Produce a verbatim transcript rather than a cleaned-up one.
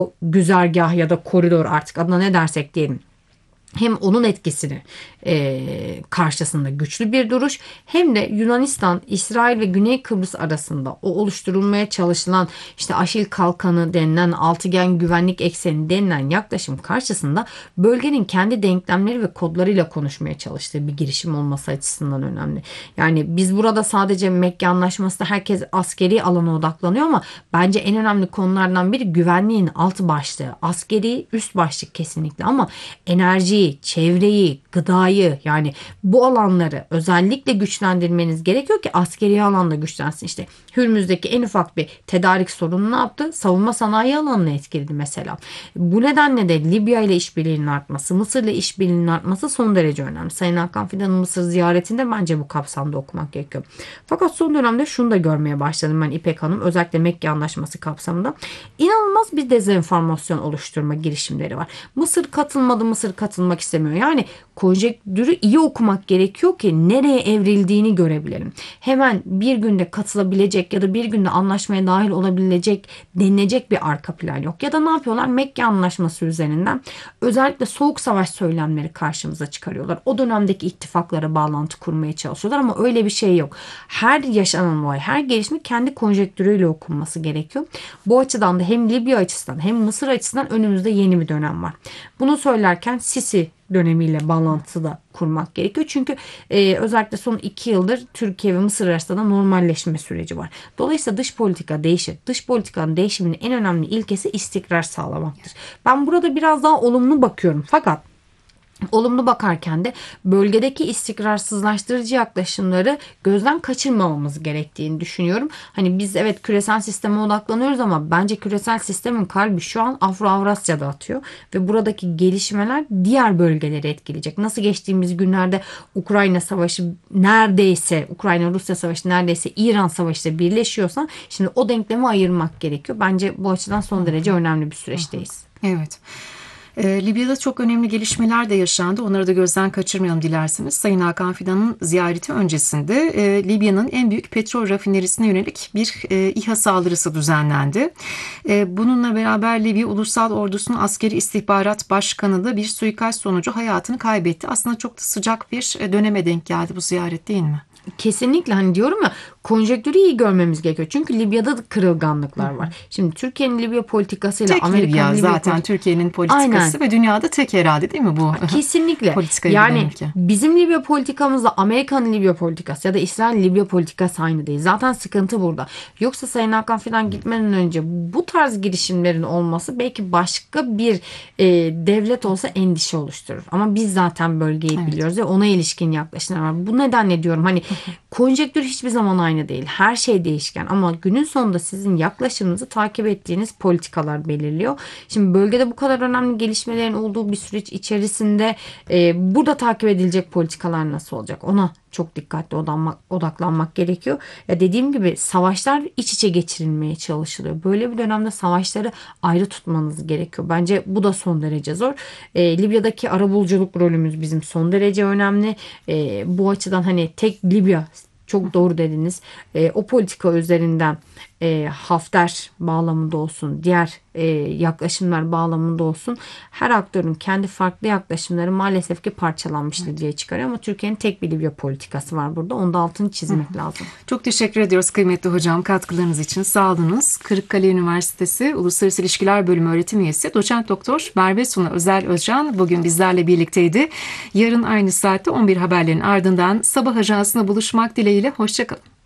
güzergah ya da koridor, artık adına ne dersek diyelim, hem onun etkisini e, karşısında güçlü bir duruş, hem de Yunanistan, İsrail ve Güney Kıbrıs arasında o oluşturulmaya çalışılan işte Aşil Kalkanı denilen, altıgen güvenlik ekseni denilen yaklaşım karşısında bölgenin kendi denklemleri ve kodlarıyla konuşmaya çalıştığı bir girişim olması açısından önemli. Yani biz burada sadece Mekke Anlaşması'nda herkes askeri alana odaklanıyor ama bence en önemli konulardan biri güvenliğin alt başlığı. Askeri üst başlık kesinlikle, ama enerji, çevreyi, gıdayı, yani bu alanları özellikle güçlendirmeniz gerekiyor ki askeri alanda güçlensin. İşte Hürmüz'deki en ufak bir tedarik sorunu ne yaptı? Savunma sanayi alanını etkiledi mesela. Bu nedenle de Libya ile işbirliğinin artması, Mısır ile işbirliğinin artması son derece önemli. Sayın Hakan Fidan'ın Mısır ziyaretinde bence bu kapsamda okumak gerekiyor. Fakat son dönemde şunu da görmeye başladım ben İpek Hanım, özellikle Mekke Anlaşması kapsamında inanılmaz bir dezenformasyon oluşturma girişimleri var. Mısır katılmadı, Mısır katılmak istemiyor. Yani konjektürü iyi okumak gerekiyor ki nereye evrildiğini görebilelim. Hemen bir günde katılabilecek ya da bir günde anlaşmaya dahil olabilecek denilecek bir arka plan yok. Ya da ne yapıyorlar? Mekke Anlaşması üzerinden özellikle soğuk savaş söylemleri karşımıza çıkarıyorlar. O dönemdeki ittifaklara bağlantı kurmaya çalışıyorlar ama öyle bir şey yok. Her yaşanan olay, her gelişme kendi konjektürüyle okunması gerekiyor. Bu açıdan da hem Libya açısından hem Mısır açısından önümüzde yeni bir dönem var. Bunu söylerken Sisi dönemiyle bağlantısı da kurmak gerekiyor. Çünkü e, özellikle son iki yıldır Türkiye ve Mısır arasında da normalleşme süreci var. Dolayısıyla dış politika değişir. Dış politikanın değişiminin en önemli ilkesi istikrar sağlamaktır. Ben burada biraz daha olumlu bakıyorum. Fakat olumlu bakarken de bölgedeki istikrarsızlaştırıcı yaklaşımları gözden kaçırmamamız gerektiğini düşünüyorum. Hani biz evet küresel sisteme odaklanıyoruz ama bence küresel sistemin kalbi şu an Afro-Avrasya'da atıyor ve buradaki gelişmeler diğer bölgeleri etkileyecek. Nasıl geçtiğimiz günlerde Ukrayna Savaşı neredeyse, Ukrayna-Rusya Savaşı neredeyse İran Savaşı'yla birleşiyorsa, şimdi o denklemi ayırmak gerekiyor. Bence bu açıdan son derece önemli bir süreçteyiz. Evet. E, Libya'da çok önemli gelişmeler de yaşandı. Onları da gözden kaçırmayalım dilerseniz. Sayın Hakan Fidan'ın ziyareti öncesinde e, Libya'nın en büyük petrol rafinerisine yönelik bir e, İHA saldırısı düzenlendi. E, bununla beraber Libya Ulusal Ordusu'nun askeri istihbarat başkanı da bir suikast sonucu hayatını kaybetti. Aslında çok da sıcak bir döneme denk geldi bu ziyaret, değil mi? Kesinlikle, hani diyorum ya, konjektürü iyi görmemiz gerekiyor. Çünkü Libya'da da kırılganlıklar var. Şimdi Türkiye'nin Libya politikasıyla tek Amerika'nın Libya Libya zaten politik- Türkiye'nin politikası. Aynen. Ve dünyada tek herhalde değil mi bu? Kesinlikle. Politikayı yani bizim Libya politikamızla Amerika'nın Libya politikası ya da İsrail Libya politikası aynı değil. Zaten sıkıntı burada. Yoksa Sayın Hakan Fidan gitmeden önce bu tarz girişimlerin olması belki başka bir e, devlet olsa endişe oluşturur. Ama biz zaten bölgeyi evet. biliyoruz ve ona ilişkin yaklaşımlar var. Bu nedenle diyorum, hani konjektür hiçbir zaman aynı değil. Her şey değişken ama günün sonunda sizin yaklaşımınızı takip ettiğiniz politikalar belirliyor. Şimdi bölgede bu kadar önemli gelişmelerin olduğu bir süreç içerisinde e, burada takip edilecek politikalar nasıl olacak? Ona çok dikkatli odaklanmak, odaklanmak gerekiyor. Ya dediğim gibi savaşlar iç içe geçirilmeye çalışılıyor. Böyle bir dönemde savaşları ayrı tutmanız gerekiyor. Bence bu da son derece zor. E, Libya'daki arabuluculuk rolümüz bizim son derece önemli. E, bu açıdan hani tek Libya, çok doğru dediniz. E, o politika üzerinden e, Hafter bağlamında olsun, diğer e, yaklaşımlar bağlamında olsun, her aktörün kendi farklı yaklaşımları maalesef ki parçalanmıştır evet. diye çıkarıyor. Ama Türkiye'nin tek bir Libya politikası var burada. Onun da altını çizmek Hı. lazım. Çok teşekkür ediyoruz kıymetli hocam katkılarınız için. Sağ olunuz. Kırıkkale Üniversitesi Uluslararası İlişkiler Bölümü öğretim üyesi Doçent Doktor Merve Suna Özel Özcan bugün bizlerle birlikteydi. Yarın aynı saatte on bir haberlerin ardından Sabah Ajansı'nda buluşmak dileğiyle. Hoşça kalın.